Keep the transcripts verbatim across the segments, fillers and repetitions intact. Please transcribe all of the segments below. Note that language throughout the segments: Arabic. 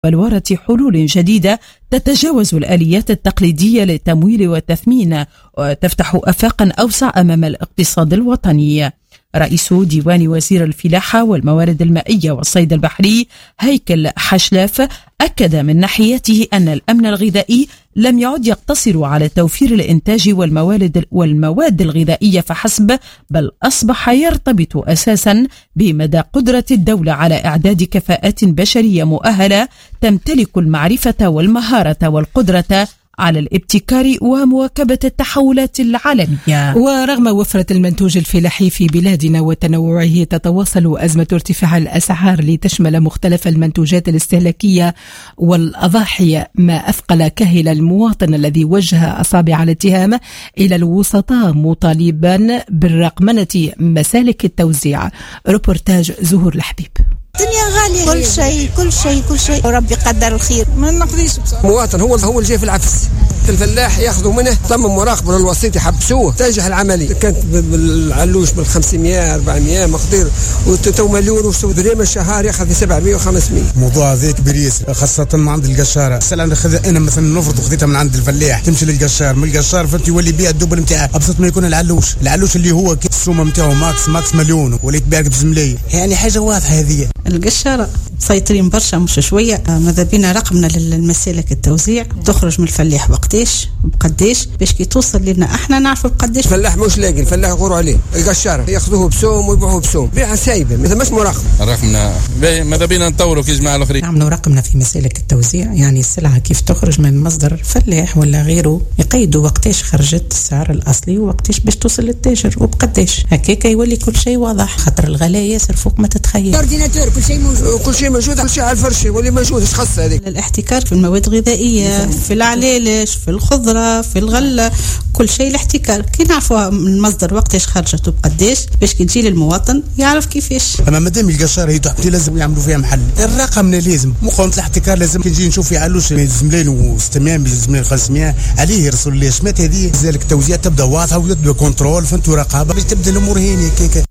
بلورة حلول جديدة تتجاوز الآليات التقليدية للتمويل والتثمين وتفتح آفاقا أوسع أمام الاقتصاد الوطني. رئيس ديوان وزير الفلاحة والموارد المائية والصيد البحري هيكل حشلاف أكد من ناحيته أن الأمن الغذائي لم يعد يقتصر على توفير الإنتاج والموارد والمواد الغذائية فحسب، بل أصبح يرتبط أساسا بمدى قدرة الدولة على إعداد كفاءات بشرية مؤهلة تمتلك المعرفة والمهارة والقدرة على الابتكار ومواكبة التحولات العالمية. ورغم وفرة المنتوج الفلاحي في بلادنا وتنوعه، تتواصل أزمة ارتفاع الأسعار لتشمل مختلف المنتوجات الاستهلاكية والأضاحية، ما أثقل كاهل المواطن الذي وجه أصابع الاتهام إلى الوسطاء مطالبا بالرقمنة مسالك التوزيع. روبورتاج زهور الحبيب. الدنيا غالية، كل شيء كل شيء كل شيء وربي قدر الخير. ما نقدرش مواطن هو هو اللي جاي في العفس، الفلاح ياخذوا منه ثم مراقبه للوسيط يحبسوه تنجح العمليه. كانت بالعلوش بال خمسمائة أربعمائة مقدور وتو مليون وسودريم الشهر ياخذ في سبعمائة وخمسمائة. موضوع ذي كبير ياسر، خاصه مع عند القشاره. سلام انا مثلا نفرض خذيتها من عند الفلاح تمشي للقشار، من القشار فانت يولي بيها الدبل نتاعها ابسط ما يكون العلوش، العلوش اللي هو السومه نتاعو ماكس ماكس مليون وليت بيعك بزمليه، يعني حاجه واضحه هذه. القشارة مسيطرين برشا مش شوية. ماذا بينا رقمنا للمسالك التوزيع تخرج من الفلاح وقتاش بقداش باش كي توصل لنا احنا نعرفوا بقداش. الفلاح مش لاقي، الفلاح يغوروا عليه، القشارة ياخذوه بسوم ويبيعوه بسوم، بيعها سايبة مثل مش مراقبة. رقمنا ماذا بينا نطوروا كي جماعة الآخرين. نعملوا رقمنا في مسالك التوزيع، يعني السلعة كيف تخرج من مصدر فلاح ولا غيره يقيدوا وقتاش خرجت السعر الأصلي ووقتاش باش توصل للتاجر وبقداش، هكاك يولي كل شيء واضح، خاطر الغلاء ياسر فوق ما تتخيل. كل شيء موجود، كل شيء موجود، كل شيء على الفرش واللي موجود. ايش خاص هذيك؟ الاحتكار في المواد الغذائيه، في العلالش، في الخضره، في الغله، كل شيء الاحتكار كي نعرفوا من المصدر وقتاش خرجت وبقداش باش كي تجي للمواطن يعرف كيفاش. اما مادام القشاره هي تحتي لازم يعملوا فيها محل، الرقم لازم مقاومه الاحتكار لازم. كي نجي نشوف في علوش زملين وستمام زملين خمسمائة عليه يرسل لي شمات هذه ذلك التوزيع تبدا واضحه وتبدا كنترول فانتوا رقابه باش تبدا الامور هيني كيكا.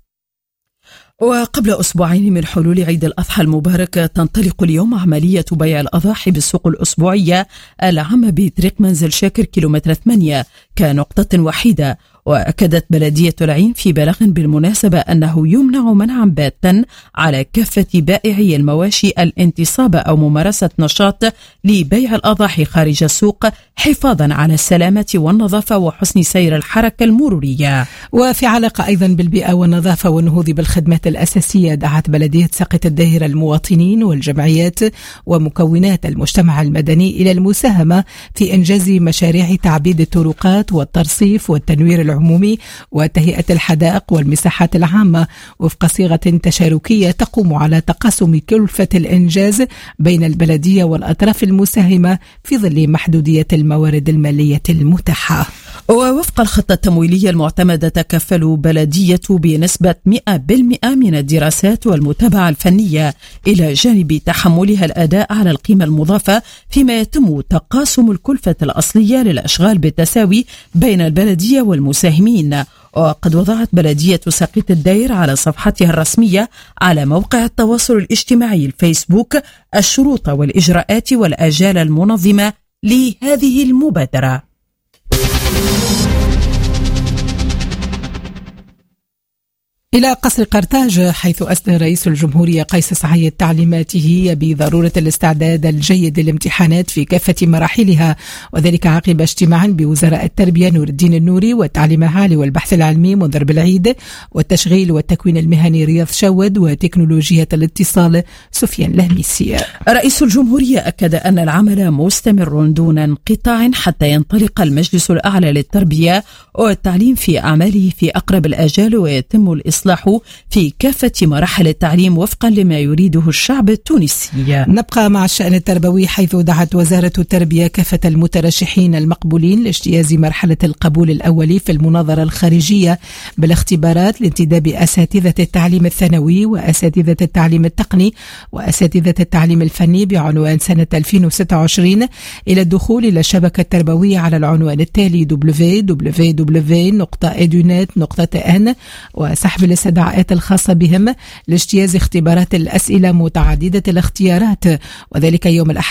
وقبل أسبوعين من حلول عيد الأضحى المبارك تنطلق اليوم عملية بيع الأضاحي بالسوق الأسبوعية العامة بطريق منزل شاكر كيلومتر ثمانية كنقطة وحيدة. وأكدت بلدية العين في بلاغ بالمناسبة أنه يمنع منعا باتا على كافة بائعي المواشي الانتصاب أو ممارسة نشاط لبيع الأضاحي خارج السوق حفاظا على السلامة والنظافة وحسن سير الحركة المرورية. وفي علاقة أيضا بالبيئة والنظافة والنهوض بالخدمات الأساسية، دعت بلدية ساقية الداهرة المواطنين والجمعيات ومكونات المجتمع المدني إلى المساهمة في إنجاز مشاريع تعبيد الطرقات والترصيف والتنوير العمومي وتهيئة الحدائق والمساحات العامة وفق صيغة تشاركية تقوم على تقاسم كلفة الإنجاز بين البلدية والأطراف المساهمة في ظل محدودية الموارد المالية المتاحة. ووفق الخطة التمويلية المعتمدة تكفل بلدية بنسبة مئة بالمئة من الدراسات والمتابعة الفنية إلى جانب تحملها الأداء على القيمة المضافة، فيما يتم تقاسم الكلفة الأصلية للأشغال بالتساوي بين البلدية والمساهمين. وقد وضعت بلدية ساقية الداهرة على صفحتها الرسمية على موقع التواصل الاجتماعي الفيسبوك الشروط والإجراءات والآجال المنظمة لهذه المبادرة. إلى قصر قرطاج، حيث أسدى رئيس الجمهورية قيس سعيد تعليماته بضرورة الاستعداد الجيد للامتحانات في كافة مراحلها، وذلك عقب اجتماع بوزراء التربية نور الدين النوري والتعليم العالي والبحث العلمي منذر بالعيد والتشغيل والتكوين المهني رياض شود وتكنولوجيا الاتصال سفيان لهميسي. رئيس الجمهورية أكد أن العمل مستمر دون انقطاع حتى ينطلق المجلس الأعلى للتربية والتعليم في أعماله في أقرب الآجال ويتم الإصلاح في كافة مراحل التعليم وفقا لما يريده الشعب التونسي. نبقى مع الشأن التربوي، حيث دعت وزارة التربية كافة المترشحين المقبولين لاجتياز مرحلة القبول الأولي في المناظرة الخارجية بالاختبارات لانتداب أساتذة التعليم الثانوي وأساتذة التعليم التقني وأساتذة التعليم الفني بعنوان سنة ألفين وستة وعشرين إلى الدخول إلى الشبكة التربوية على العنوان التالي دبليو دبليو دبليو دوت إدونت دوت إن وسحب الاستدعاءات الخاصة بهم لاجتياز اختبارات الأسئلة متعددة الاختيارات، وذلك يوم الأحد